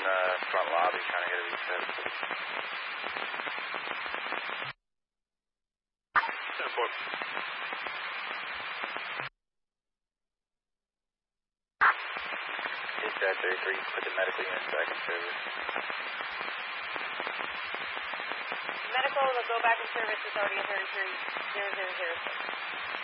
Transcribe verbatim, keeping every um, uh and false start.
the front lobby trying to get a reset. ten four. Dispatch thirty-three, put the medical units back in service. Medical will go back in service with audio thirty-three zero zero zero six.